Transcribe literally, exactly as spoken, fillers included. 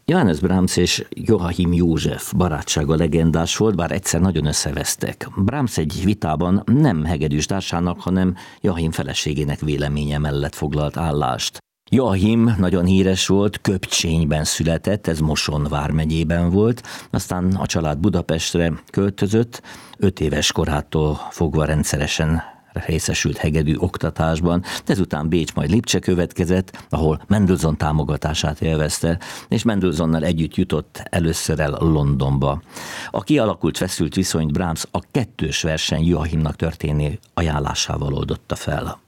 Johannes Brahms és Joachim József barátsága legendás volt, bár egyszer nagyon összevesztek. Brahms egy vitában nem hegedűs társának, hanem Joachim feleségének véleménye mellett foglalt állást. Joachim nagyon híres volt, Köpcsényben született, ez Moson vármegyében volt, aztán a család Budapestre költözött, öt éves korától fogva rendszeresen részesült hegedű oktatásban, de ezután Bécs, majd Lipcse következett, ahol Mendelssohn támogatását élvezte, és Mendelssohnnal együtt jutott először el Londonba. A kialakult feszült viszonyt Brahms a kettős verseny Joachimnak történő ajánlásával oldotta fel.